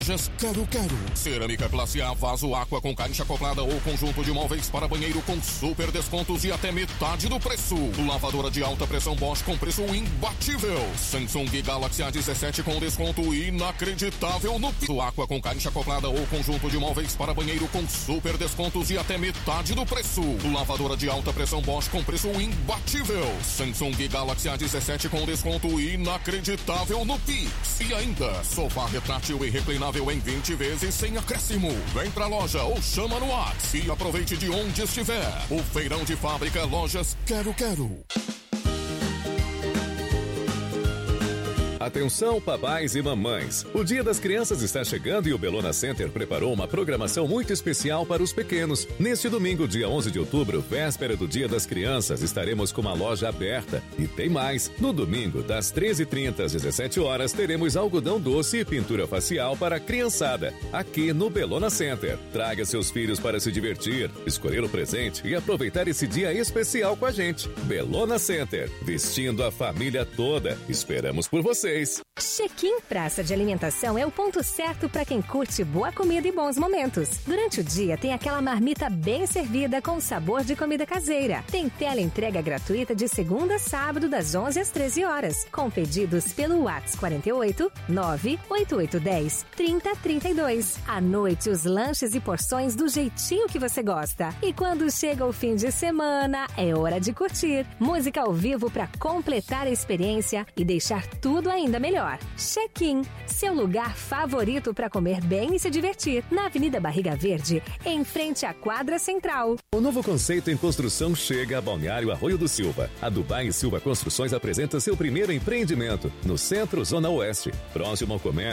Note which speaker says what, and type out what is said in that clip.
Speaker 1: Lojas Quero Quero. Cerâmica classe A, vaso aqua com caixa acoplada ou conjunto de móveis para banheiro com super descontos e até metade do preço. Lavadora de alta pressão Bosch com preço imbatível. Samsung Galaxy A17 com desconto inacreditável no piso. Aqua com caixa acoplada ou conjunto de móveis para banheiro com super descontos e até metade do preço. Lavadora de alta pressão Bosch com preço imbatível. Samsung Galaxy A17 com desconto inacreditável no Pix. E ainda, sofá retrátil e reclinável em 20 vezes sem acréscimo. Vem pra loja ou chama no WhatsApp e aproveite de onde estiver. O feirão de fábrica Lojas Quero Quero.
Speaker 2: Atenção, papais e mamães! O Dia das Crianças está chegando e o Bellona Center preparou uma programação muito especial para os pequenos. Neste domingo, dia 11 de outubro, véspera do Dia das Crianças, estaremos com uma loja aberta. E tem mais! No domingo, das 13h30 às 17 horas, teremos algodão doce e pintura facial para a criançada, aqui no Bellona Center. Traga seus filhos para se divertir, escolher o presente e aproveitar esse dia especial com a gente. Bellona Center, vestindo a família toda. Esperamos por vocês!
Speaker 3: Check-in Praça de Alimentação é o ponto certo para quem curte boa comida e bons momentos. Durante o dia tem aquela marmita bem servida com sabor de comida caseira. Tem teleentrega gratuita de segunda a sábado das 11 às 13 horas, com pedidos pelo WhatsApp 48 98810 3032. À noite, os lanches e porções do jeitinho que você gosta. E quando chega o fim de semana, é hora de curtir. Música ao vivo para completar a experiência e deixar tudo ainda melhor. Check-in, seu lugar favorito para comer bem e se divertir. Na Avenida Barriga Verde, em frente à quadra central.
Speaker 2: O novo conceito em construção chega a Balneário Arroio do Silva. A Dubai Silva Construções apresenta seu primeiro empreendimento no Centro Zona Oeste, próximo ao comércio.